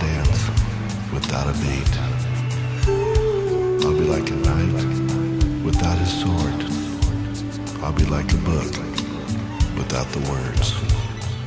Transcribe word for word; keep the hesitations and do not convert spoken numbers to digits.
dance without a beat. I'll be like a knight without his sword. I'll be like a book without the words.